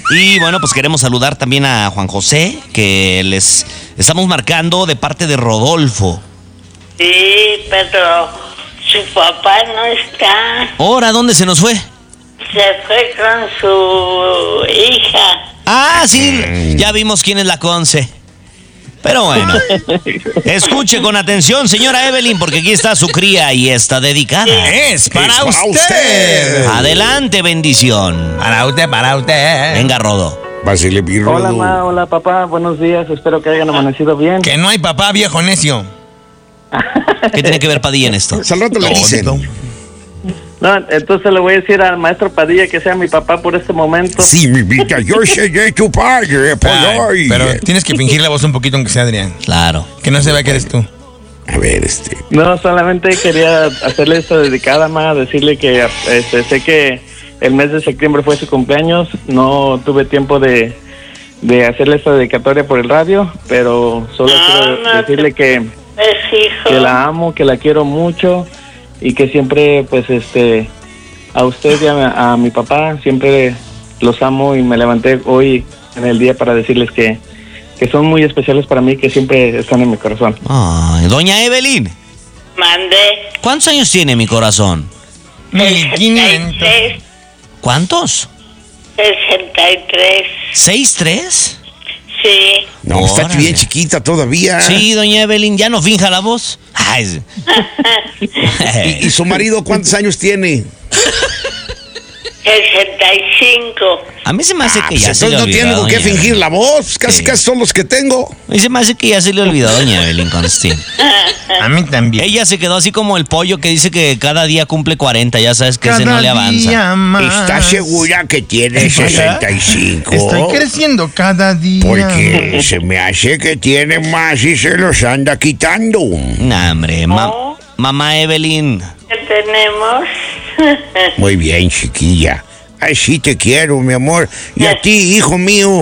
Y bueno, pues queremos saludar también a Juan José, que les estamos marcando de parte de Rodolfo. Sí, pero su papá no está. Ahora, ¿dónde se nos fue? Se fue con su hija. Ah, sí, ya vimos quién es la Conce. Pero bueno, escuche con atención, señora Evelyn, porque aquí está su cría y está dedicada. Es para usted. Adelante, bendición. Para usted. Venga, Rodo. Pásele, mi Rodo. Hola, ma, hola, papá, buenos días, espero que hayan amanecido bien. Que no hay papá, viejo necio. ¿Qué tiene que ver Padilla en esto? Al rato le dicen. No, entonces le voy a decir al maestro Padilla que sea mi papá por este momento. Sí, mi vida, yo seré tu padre, por hoy. Pero tienes que fingir la voz un poquito aunque sea Adrián. Claro. Que no se vea que eres tú. A ver, No, solamente quería hacerle esta dedicada, ma, decirle que sé que el mes de septiembre fue su cumpleaños, no tuve tiempo de hacerle esta dedicatoria por el radio, pero solo quiero decirle que la amo, que la quiero mucho y que siempre, pues, a usted y a mi papá siempre los amo y me levanté hoy en el día para decirles que son muy especiales para mí, que siempre están en mi corazón. Ay, doña Evelyn. Mandé. ¿Cuántos años tiene mi corazón? 1500. ¿Cuántos? 63. ¿6'3"? Sí. No, está Órale. bien chiquita todavía. Sí, doña Evelyn, ya no finja la voz. Ay. ¿Y su marido cuántos años tiene? 65. A mí se me hace que Pues ya se le entonces no olvidó. tiene con qué doña fingir Evelyn. la voz. Casi son los que tengo. A mí se me hace que ya se le olvidó, doña Evelyn Constantine. A mí también. Ella se quedó así como el pollo que dice que cada día cumple 40. Ya sabes que ese no le avanza. día más. ¿Estás segura que tiene 65? Estoy creciendo cada día. Porque se me hace que tiene más y se los anda quitando. Nah, hombre, mamá Evelyn. ¿Qué tenemos? Muy bien, chiquilla. Así te quiero, mi amor. Y a ti, hijo mío.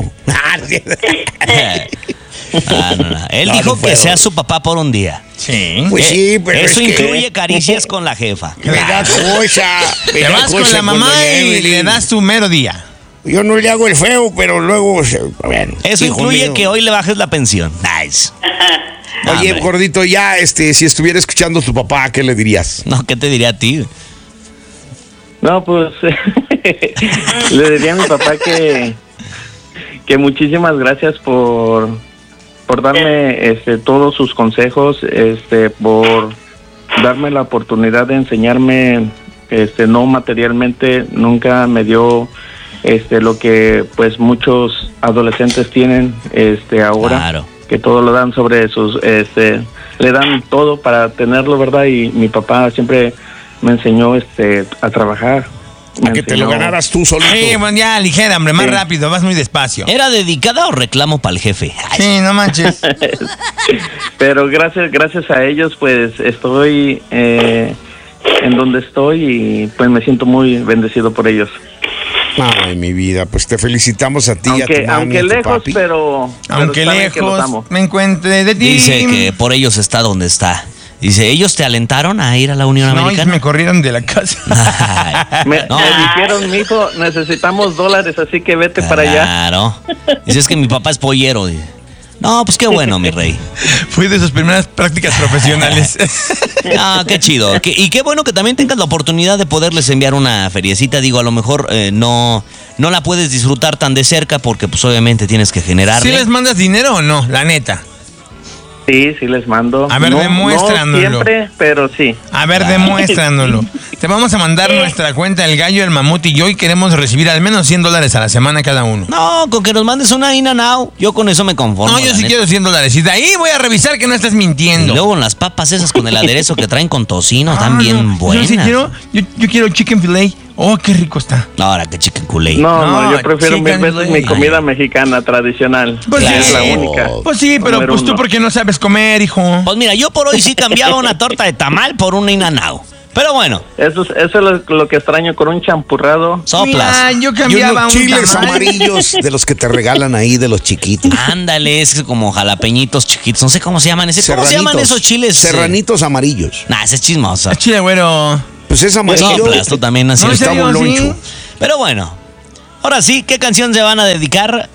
No. Él No, dijo no que puedo. sea su papá por un día. Sí. Pues sí, pero eso es que incluye caricias con la jefa. me da cosa. Me Te da vas con cosa la mamá doña y Evelyn. le das tu mero día. Yo no le hago el feo, pero luego... Bueno, Eso hijo incluye mío. que hoy le bajes la pensión. Nice. Oye, Hombre. gordito, ya, si estuviera escuchando a tu papá, ¿qué le dirías? No, ¿qué te diría a ti? No, pues le diría a mi papá que muchísimas gracias por darme todos sus consejos, por darme la oportunidad de enseñarme no materialmente, nunca me dio lo que pues muchos adolescentes tienen ahora. Claro. Que todo lo dan sobre sus le dan todo para tenerlo, ¿verdad? Y mi papá siempre me enseñó a trabajar. A que te lo ganaras tú solito. Sí, bueno, ya, ligera, hombre, más Sí. rápido, vas muy despacio. ¿Era dedicada o reclamo para el jefe? Ay, Sí, no manches. Pero gracias a ellos pues estoy en donde estoy y pues me siento muy bendecido por ellos. Ay, mi vida, pues te felicitamos a ti y a tu mami Aunque y a tu lejos, papi. pero Aunque saben que los lejos amo. me encuentre de ti. Dice que por ellos está donde está. Dice, ¿ellos te alentaron a ir a la Unión No, y Americana? me corrieron de la casa. Ay, Me no. dijeron, mijo, necesitamos dólares, así que vete para allá. Claro. Dice, es que mi papá es pollero. Dice. No, pues qué bueno, mi rey. Fui de sus primeras prácticas profesionales. Ah, qué chido. Y qué bueno que también tengas la oportunidad de poderles enviar una feriecita. Digo, a lo mejor no la puedes disfrutar tan de cerca porque pues obviamente tienes que generarle. ¿Sí les mandas dinero o no? La neta. Sí, les mando. A ver, demuéstranoslo. No siempre, pero sí. A ver, demuéstranoslo. Te vamos a mandar nuestra cuenta, el gallo, el mamut y yo, y queremos recibir al menos $100 a la semana cada uno. No, con que nos mandes una In-N-Out, yo con eso me conformo. No, yo la sí neta. quiero $100. Y de ahí voy a revisar que no estés Y mintiendo. luego las papas esas con el aderezo que traen con tocino, Ah, están bien no, buenas. Yo sí quiero, yo quiero chicken filet. Oh, qué rico está. Ahora que chicken culé. No, No, yo prefiero mil chicken veces mi leg. comida mexicana tradicional. Pues que sí. es la única. Pues sí, pero Número pues tú uno. porque no sabes comer, hijo. Pues mira, yo por hoy sí cambiaba una torta de tamal por una In-N-Out. Pero bueno, Eso es lo que extraño con un champurrado. soplas. Mira, yo Y cambiaba unos un chiles tamal. amarillos de los que te regalan ahí, de los chiquitos. Ándale, es como jalapeñitos chiquitos. No sé cómo se llaman. ¿Cómo se llaman esos chiles? Serranitos amarillos. Nah, ese es chismoso. Chile, güero. Pues es amarillo. Soplas, tú también así. No, ¿en Está serio, boloncho. sí? Pero bueno, Ahora sí, ¿qué canción se van a dedicar?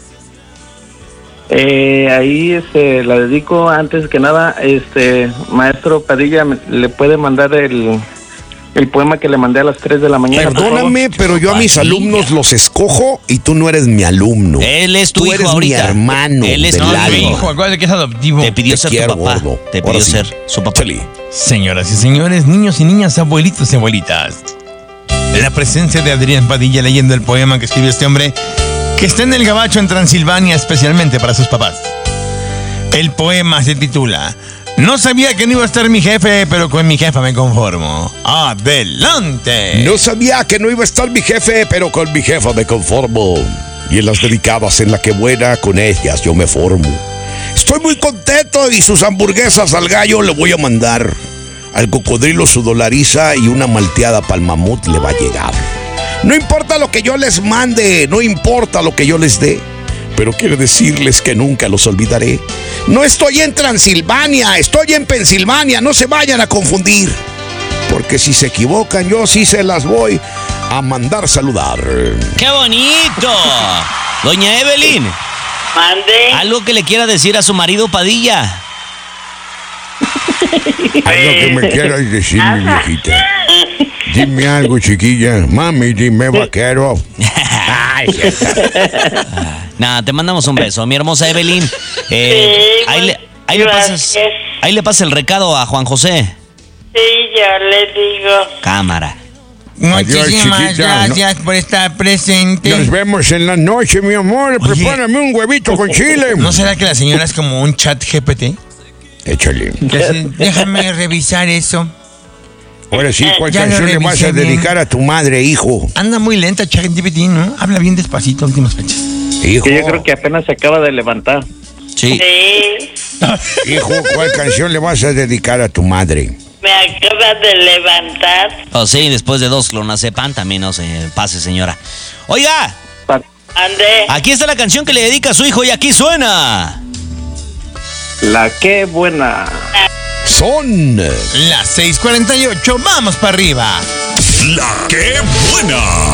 Ahí la dedico antes que nada, maestro Padilla, ¿le puede mandar el poema que le mandé a las 3 de la mañana? Perdóname, pero yo a mis Padilla. alumnos los escojo y tú no eres mi alumno. Él es tu tú hijo eres ahorita. mi hermano. Él es del tu alma. Hijo, acuérdate que es adoptivo. Te pidió Te ser quiero, tu papá. gordo. Te Ahora pidió sí. ser su papá. Chale. Señoras y señores, niños y niñas, abuelitos y abuelitas. La presencia de Adrián Padilla leyendo el poema que escribió este hombre, que está en el Gabacho en Transilvania, especialmente para sus papás. El poema se titula No sabía que no iba a estar mi jefe, pero con mi jefa me conformo. ¡Adelante! No sabía que no iba a estar mi jefe, pero con mi jefa me conformo. Y en las dedicadas en la que buena, con ellas yo me formo. Estoy muy contento y sus hamburguesas al gallo le voy a mandar. Al cocodrilo su dolariza y una malteada pa'l mamut le va a llegar. No importa lo que yo les mande, no importa lo que yo les dé, pero quiero decirles que nunca los olvidaré. No estoy en Transilvania, estoy en Pensilvania, no se vayan a confundir. Porque si se equivocan, yo sí se las voy a mandar saludar. ¡Qué bonito! Doña Evelyn, Mande. algo que le quiera decir a su marido Padilla. Algo que me quieras decir, mi viejita. Dime algo, chiquilla. Mami, dime, vaquero. Ay, Nada, te mandamos un beso, mi hermosa Evelyn. Ahí gracias. le pasas el recado a Juan José. Sí, yo le digo. Cámara. Muchísimas Adiós, chiquita. gracias por estar presente. Nos vemos en la noche, mi amor. Oye. Prepárame un huevito con chile. ¿No será que la señora es como un chat GPT? Échale. Que así, déjame revisar eso. Ahora sí, ¿cuál Ya lo canción le vas a revisé bien. dedicar a tu madre, hijo? Anda muy lenta chat GPT, ¿no? Habla bien despacito últimas fechas. Hijo, Que yo creo que apenas se acaba de levantar. Sí. Sí, hijo, ¿cuál canción le vas a dedicar a tu madre? me acaba de levantar. Oh, sí, después de 2 clonazepam también no se pase, señora. Oiga, Mande. aquí está la canción que le dedica a su hijo y aquí suena. La qué buena. Son... Las 6:48, vamos para arriba. La que buena.